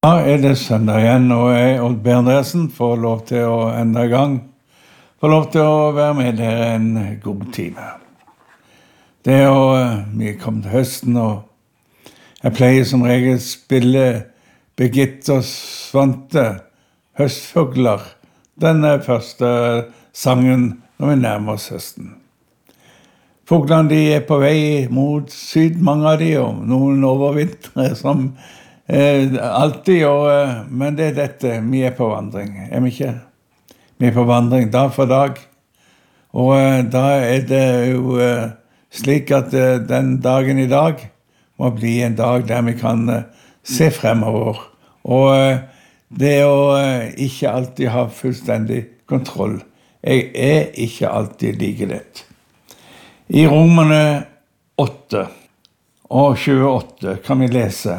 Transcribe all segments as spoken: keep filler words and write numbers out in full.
Da er det søndag igjen, og jeg, Odd B. Andresen, får lov til å enda i gang. Får lov til å være med dere en god time. Det er jo, vi er kommet til høsten, og jeg pleier som regel spille Birgitte og Svante, Høstfugler, denne første sangen når vi nærmer oss høsten. Fuglene de er på vei mot syd, mange av de, og noen overvintre som eh, alltid, og, eh, men det er dette, vi er på vandring, er vi ikke? Vi er på vandring dag for dag, og eh, da er det jo eh, slik at eh, den dagen i dag må bli en dag der vi kan eh, se fremover, og eh, det å eh, ikke alltid ha fullstendig kontroll. Jeg er ikke alltid like lett. I Romerne åtte og tjueåtte kan vi lese: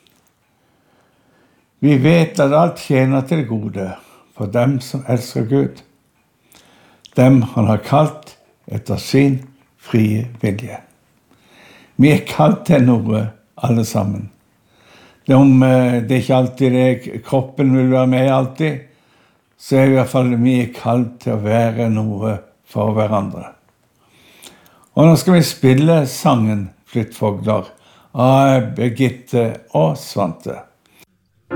Vi vet at alt tjener til gode for dem som elsker Gud, dem han har kalt etter sin frie vilje. Vi er kalt til noe, alle sammen. Det om det ikke alltid det, kroppen vil være med alltid, så er i hvert fall vi er kalt til å være noe for hverandre. Og nå skal vi spille sangen Flyttfugler av Birgitte og Svante.